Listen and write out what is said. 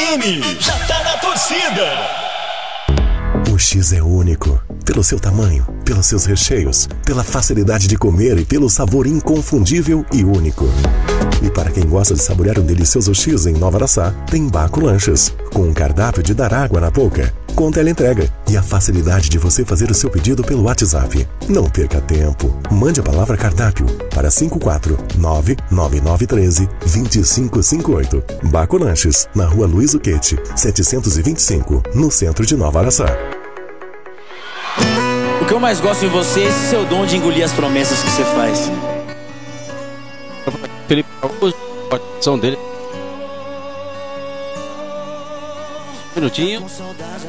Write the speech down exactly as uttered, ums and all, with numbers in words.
M já tá na torcida. O X é único, pelo seu tamanho, pelos seus recheios, pela facilidade de comer e pelo sabor inconfundível e único. E para quem gosta de saborear um delicioso X em Nova Araçá, tem Baco Lanches, com um cardápio de dar água na boca, com teleentrega e a facilidade de você fazer o seu pedido pelo WhatsApp. Não perca tempo. Mande a palavra cardápio para cinco quatro nove nove nove um três dois cinco cinco oito. Baco Lanches, na rua Luiz Uquete, setecentos e vinte e cinco, no centro de Nova Araçá. O que eu mais gosto em você é esse seu dom de engolir as promessas que você faz. Felipe Augusto, a atenção dele. Um minutinho.